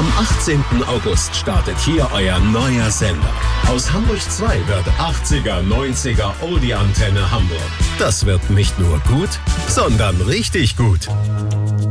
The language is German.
Am 18. August startet hier euer neuer Sender. Aus Hamburg 2 wird 80er, 90er Oldie-Antenne Hamburg. Das wird nicht nur gut, sondern richtig gut.